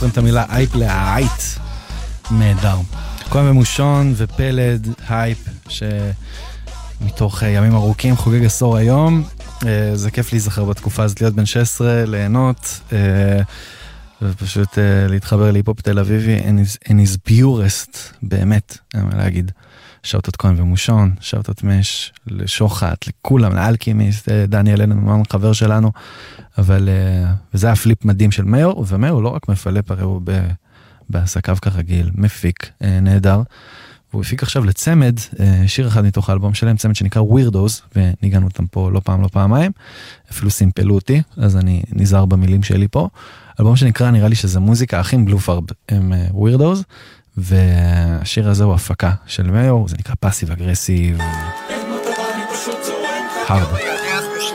סופרים את המילה הייפ להייט. נהדר. כהן ומושון ופלד, הייפ, שמתוך ימים ארוכים חוגג עשור היום. זה כיף להיזכר בתקופה הזאת, להיות בן 16, ליהנות, ופשוט להתחבר להיפופ תל אביבי, and his purest, באמת, אין מה להגיד. שאוטות כהן ומושון, שאוטות מש, לשוחט, לכולם, לאלקימיסט, דניאל אלן, חבר שלנו, אבל וזה היה פליפ מדהים של מאור, ומאור לא רק מפלפ, הרי הוא בעסקיו כרגיל, מפיק, נהדר, והוא הפיק עכשיו לצמד, שיר אחד מתוך האלבום שלהם, צמד שנקרא Weirdos, וניגענו אותם פה לא פעם, לא פעמיים, אפילו סימפלו אותי, אז אני נזהר במילים שלי פה, אלבום שנקרא, נראה לי שזה מוזיקה, האחים בלופארד הם Weirdos, והשיר הזה הוא הפקה של מאור, זה נקרא פאסיב אגרסיב, hard.